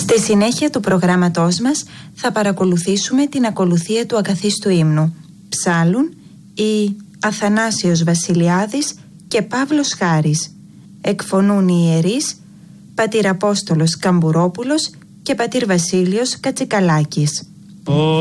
Στη συνέχεια του προγράμματός μας θα παρακολουθήσουμε την ακολουθία του ακαθίστου ύμνου. Ψάλουν οι Αθανάσιος Βασιλιάδης και Παύλος Χάρης. Εκφωνούν οι ιερείς πατήρ Απόστολος Καμπουρόπουλος και πατήρ Βασίλειος Κατσικαλάκης.